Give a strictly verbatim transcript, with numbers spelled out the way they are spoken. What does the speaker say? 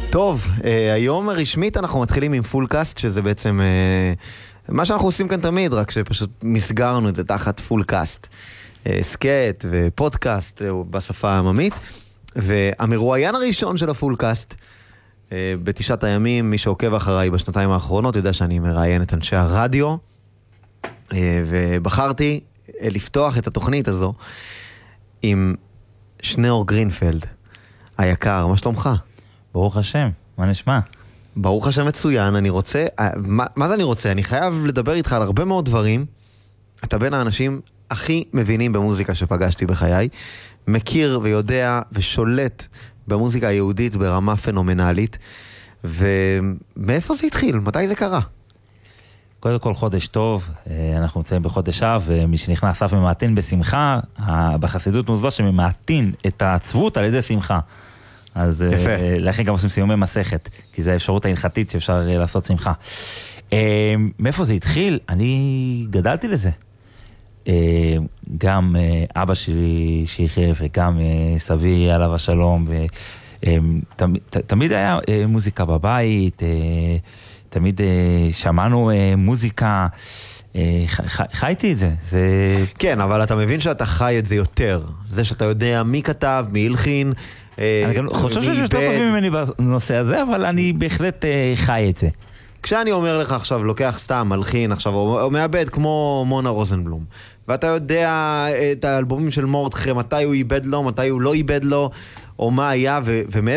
טוב, אה, היום רשמית אנחנו מתחילים עם פולקאסט, שזה בעצם אה, מה שאנחנו עושים כאן תמיד, רק שפשוט מסגרנו את זה תחת פולקאסט. אה, סקט ופודקאסט אה, בשפה העממית. והמרואיין הראשון של הפולקאסט, אה, בתשעת הימים, מי שעוקב אחריי בשנתיים האחרונות, יודע שאני מראיין את אנשי הרדיו, אה, ובחרתי אה, לפתוח את התוכנית הזו עם שניאור גרינפלד, היקר. מה שלומך? ברוך השם, מה נשמע? ברוך השם מצוין. אני רוצה, מה, מה זה אני רוצה? אני חייב לדבר איתך על הרבה מאוד דברים. אתה בין האנשים הכי מבינים במוזיקה שפגשתי בחיי, מכיר ויודע ושולט במוזיקה היהודית ברמה פנומנלית. ומאיפה זה התחיל? מתי זה קרה? קודם כל חודש טוב, אנחנו נמצאים בחודש אב, ומי שנכנס אף ממעטין בשמחה, בחסידות מוסבר שממעטין את העצבות על ידי שמחה. אז לכן גם עושים סיומי מסכת, כי זו האפשרות ההלכתית שאפשר לעשות שמחה. מאיפה זה התחיל? אני גדלתי לזה. גם אבא שלי שיחיה וגם סבי עליו השלום, ותמיד היה מוזיקה בבית, תמיד שמענו מוזיקה, חייתי את זה. כן, אבל אתה מבין שאתה חי את זה יותר. זה שאתה יודע מי כתב, מי הלחין, אני גם חושב שיש יותר טובים ממני בנושא הזה, אבל אני בהחלט חי את זה. כשאני אומר לך עכשיו, לוקח סתם, מלחין עכשיו, או מאבד כמו מונה רוזנבלום, ואתה יודע את האלבומים של מורדכי, מתי הוא איבד לו, מתי הוא לא איבד לו, או מה היה, ומאבד